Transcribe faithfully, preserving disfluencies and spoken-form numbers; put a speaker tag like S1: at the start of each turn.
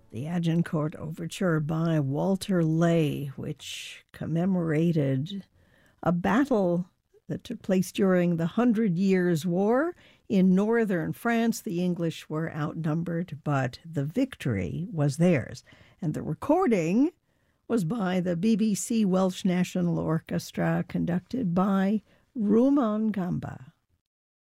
S1: The Agincourt Overture by Walter Ley, which commemorated a battle that took place during the Hundred Years' War. In northern France, the English were outnumbered, but the victory was theirs. And the recording was by the B B C Welsh National Orchestra, conducted by Rumon Gamba.